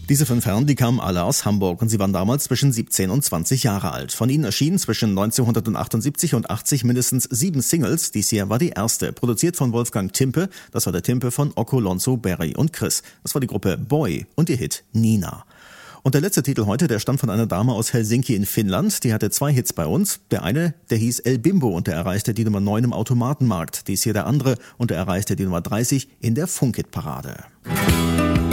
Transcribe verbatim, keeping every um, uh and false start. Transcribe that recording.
Diese fünf Herren, die kamen alle aus Hamburg und sie waren damals zwischen siebzehn und zwanzig Jahre alt. Von ihnen erschienen zwischen neunzehnhundertachtundsiebzig und achtzig mindestens sieben Singles. Dies hier war die erste, produziert von Wolfgang Timpe. Das war der Timpe von Occo, Lonzo, Barry und Chris. Das war die Gruppe Boy und ihr Hit Nina. Und der letzte Titel heute, der stammt von einer Dame aus Helsinki in Finnland. Die hatte zwei Hits bei uns. Der eine, der hieß El Bimbo und der erreichte die Nummer neun im Automatenmarkt. Dies hier der andere und der erreichte die Nummer dreißig in der Funk-Hit-Parade.